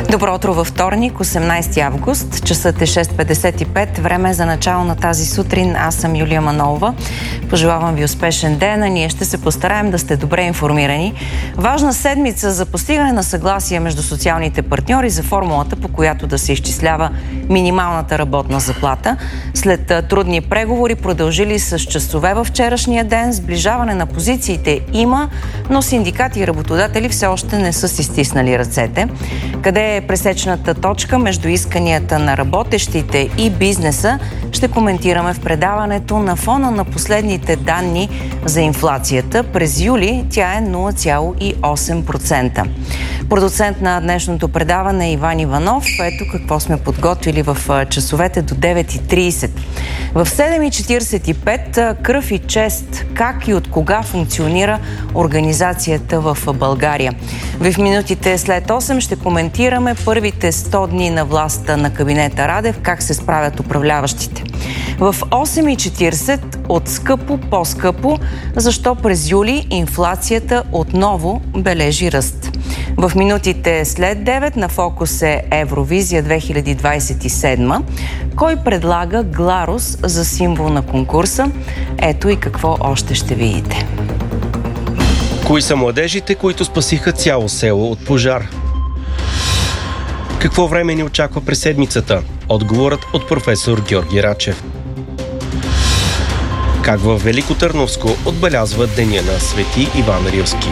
Добро утро във вторник, 18 август. Часът е 6:55. Време за начало на тази сутрин. Аз съм Юлия Манолова. Пожелавам ви успешен ден, а ние ще се постараем да сте добре информирани. Важна седмица за постигане на съгласие между социалните партньори за формулата, по която да се изчислява минималната работна заплата. След трудни преговори, продължили с часове във вчерашния ден, сближаване на позициите има, но синдикати и работодатели все още не са си стиснали ръцете. Къде е пресечната точка между исканията на работещите и бизнеса, ще коментираме в предаването на фона на последните данни за инфлацията. През юли тя е 0,8%. Продуцент на днешното предаване е Иван Иванов. Ето какво сме подготвили в часовете до 9:30. В 7:45 кръв и чест. Как и от кога функционира организацията в България. В минутите след 8 ще коментираме първите 100 дни на властта на кабинета Радев, как се справят управляващите. В 8:40 от скъпо по-скъпо, защо през юли инфлацията отново бележи ръст. В минутите след 9 на фокус е Евровизия 2027. Кой предлага Гларус за символ на конкурса? Ето и какво още ще видите. Кои са младежите, които спасиха цяло село от пожар? Какво време ни очаква през седмицата? Отговорът от професор Георги Рачев. Как във Велико Търновско отбелязват деня на Свети Иван Рилски?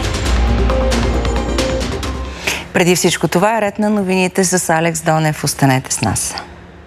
Преди всичко това е ред на новините с Алекс Донев. Останете с нас.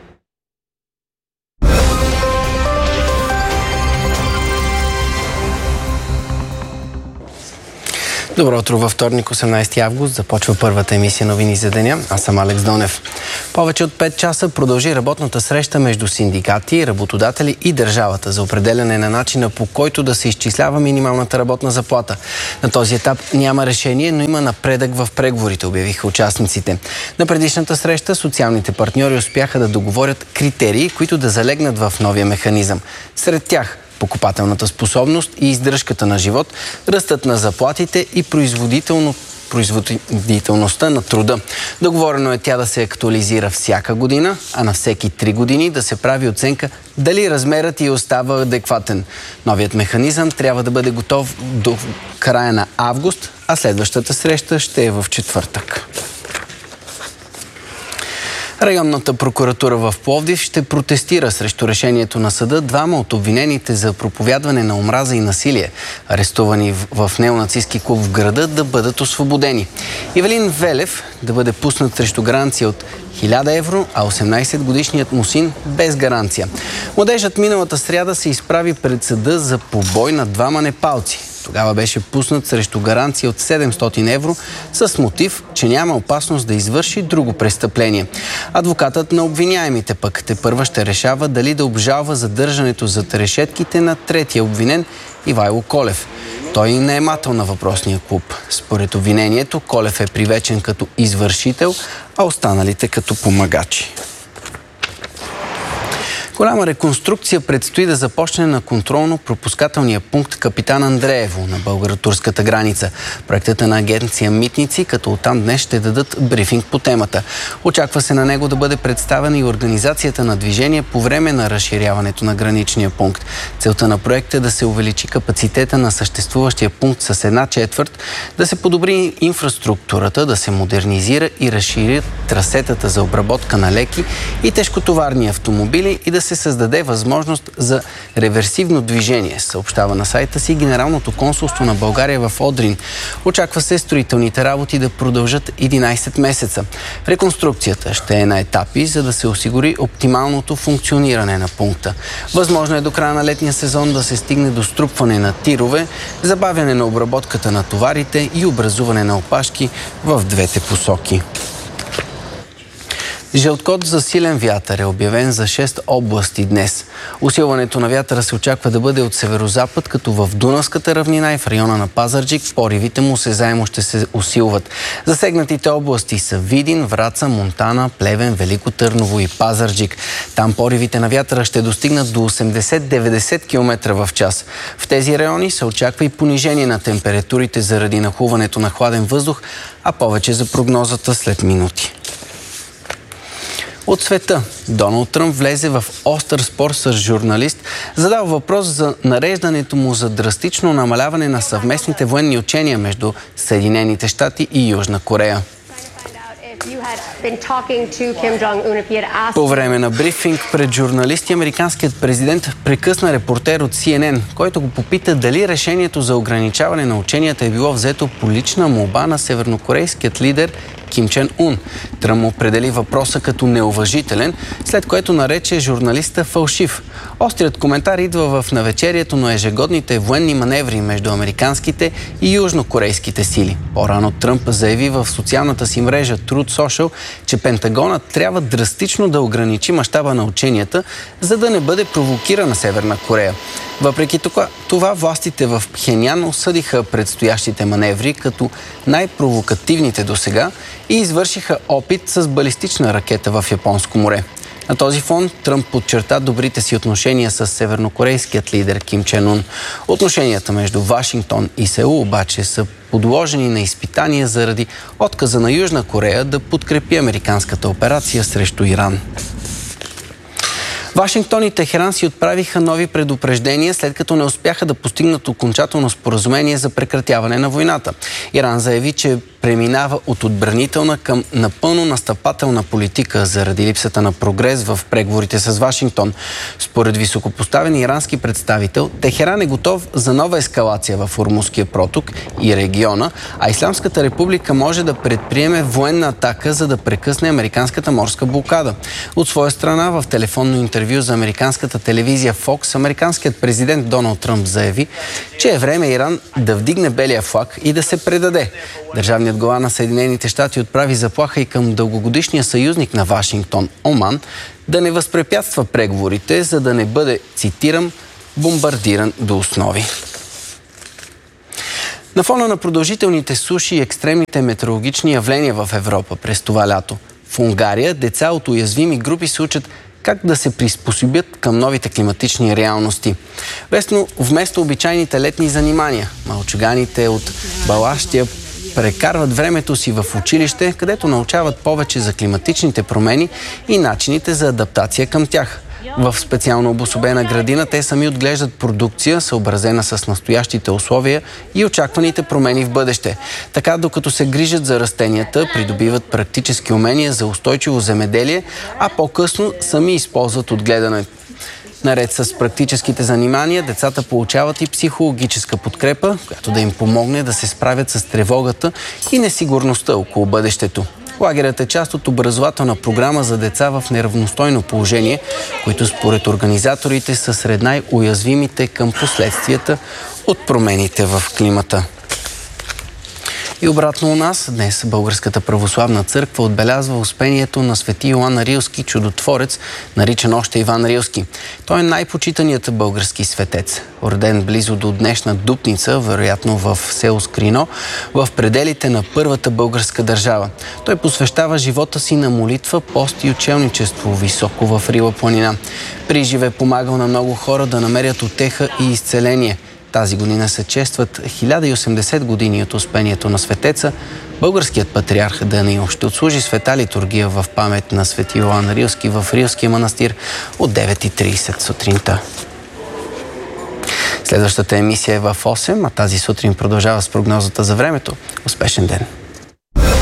Добро утро във вторник, 18 август. Започва първата емисия новини за деня. Аз съм Алекс Донев. Повече от 5 часа продължи работната среща между синдикати, работодатели и държавата за определяне на начина, по който да се изчислява минималната работна заплата. На този етап няма решение, но има напредък в преговорите, обявиха участниците. На предишната среща социалните партньори успяха да договорят критерии, които да залегнат в новия механизъм. Сред тях покупателната способност и издръжката на живот, ръстът на заплатите и производителността на труда. Договорено е тя да се актуализира всяка година, а на всеки 3 години да се прави оценка дали размерът й остава адекватен. Новият механизъм трябва да бъде готов до края на август, а следващата среща ще е в четвъртък. Районната прокуратура в Пловдив ще протестира срещу решението на съда двама от обвинените за проповядване на омраза и насилие, арестувани в неонацистки клуб в града, да бъдат освободени. Ивелин Велев да бъде пуснат срещу гаранция от 1000 евро, а 18-годишният му син без гаранция. Младежът миналата сряда се изправи пред съда за побой на двама непалци. Тогава беше пуснат срещу гаранция от 700 евро с мотив, че няма опасност да извърши друго престъпление. Адвокатът на обвиняемите пък тепърва ще решава дали да обжалва задържането зад решетките на третия обвинен Ивайло Колев. Той не е матъл на въпросния клуб. Според обвинението, Колев е привлечен като извършител, а останалите като помагачи. Голяма реконструкция предстои да започне на контролно-пропускателния пункт Капитан Андреево на българо-турската граница. Проектът е на агенция Митници, като оттам днес ще дадат брифинг по темата. Очаква се на него да бъде представена и организацията на движение по време на разширяването на граничния пункт. Целта на проекта е да се увеличи капацитета на съществуващия пункт с 1/4, да се подобри инфраструктурата, да се модернизира и разширят трасетата за обработка на леки и тежкотоварни автомобили и да се създаде възможност за реверсивно движение, съобщава на сайта си Генералното консулство на България в Одрин. Очаква се строителните работи да продължат 11 месеца. Реконструкцията ще е на етапи, за да се осигури оптималното функциониране на пункта. Възможно е до края на летния сезон да се стигне до струпване на тирове, забавяне на обработката на товарите и образуване на опашки в двете посоки. Жълт код за силен вятър е обявен за 6 области днес. Усилването на вятъра се очаква да бъде от северозапад, като в Дунавската равнина и в района на Пазарджик поривите му осезаемо ще се усилват. Засегнатите области са Видин, Враца, Монтана, Плевен, Велико Търново и Пазарджик. Там поривите на вятъра ще достигнат до 80-90 км в час. В тези райони се очаква и понижение на температурите заради нахлуването на хладен въздух, а повече за прогнозата след минути. От света Доналд Тръмп влезе в остър спор с журналист, задал въпрос за нареждането му за драстично намаляване на съвместните военни учения между Съединените щати и Южна Корея. По време на брифинг пред журналисти, американският президент прекъсна репортер от CNN, който го попита дали решението за ограничаване на ученията е било взето по лична молба на севернокорейският лидер Ким Чен Ун. Тръмп определи въпроса като неуважителен, след което нарече журналиста фалшив. Острият коментар идва в навечерието на ежегодните военни маневри между американските и южнокорейските сили. По-рано Тръмп заяви в социалната си мрежа Truth Social, че Пентагонът трябва драстично да ограничи мащаба на ученията, за да не бъде провокирана Северна Корея. Въпреки това, властите в Пхенян осъдиха предстоящите маневри като най-провокативните досега и извършиха опит с балистична ракета в Японско море. На този фон Тръмп подчерта добрите си отношения с севернокорейският лидер Ким Чен Ун. Отношенията между Вашингтон и Сеул обаче са подложени на изпитания заради отказа на Южна Корея да подкрепи американската операция срещу Иран. Вашингтон и Техеран си отправиха нови предупреждения, след като не успяха да постигнат окончателно споразумение за прекратяване на войната. Иран заяви, че преминава от отбранителна към напълно настъпателна политика заради липсата на прогрес в преговорите с Вашингтон. Според високопоставен ирански представител, Техеран е готов за нова ескалация в Ормузския проток и региона, а Ислямската република може да предприеме военна атака, за да прекъсне американската морска блокада. От своя страна, в телефонно интервю за американската телевизия Fox, американският президент Доналд Тръмп заяви, че е време Иран да вдигне белия флаг и да се предаде. Държавният глава на Съединените щати отправи заплаха и към дългогодишния съюзник на Вашингтон, Оман, да не възпрепятства преговорите, за да не бъде, цитирам, бомбардиран до основи. На фона на продължителните суши и екстремните метеорологични явления в Европа през това лято, в Унгария деца от уязвими групи се учат как да се приспособят към новите климатични реалности. Вместо обичайните летни занимания, малчуганите от Балащия прекарват времето си в училище, където научават повече за климатичните промени и начините за адаптация към тях. В специално обособена градина те сами отглеждат продукция, съобразена с настоящите условия и очакваните промени в бъдеще. Така, докато се грижат за растенията, придобиват практически умения за устойчиво земеделие, а по-късно сами използват отгледането. Наред с практическите занимания, децата получават и психологическа подкрепа, която да им помогне да се справят с тревогата и несигурността около бъдещето. Лагерът е част от образователна програма за деца в неравностойно положение, които според организаторите са сред най-уязвимите към последствията от промените в климата. И обратно у нас, днес Българската православна църква отбелязва успението на свети Йоан Рилски, чудотворец, наричан още Иван Рилски. Той е най-почитаният български светец. Роден близо до днешна Дупница, вероятно в село Скрино, в пределите на първата българска държава. Той посвещава живота си на молитва, пост и учелничество високо в Рила планина. Приживе е помагал на много хора да намерят утеха и изцеление. Тази година се честват 1080 години от успението на светеца. Българският патриарх Даниил ще отслужи света литургия в памет на свети Йоан Рилски в Рилския манастир от 9:30 сутринта. Следващата емисия е в 8, а тази сутрин продължава с прогнозата за времето. Успешен ден!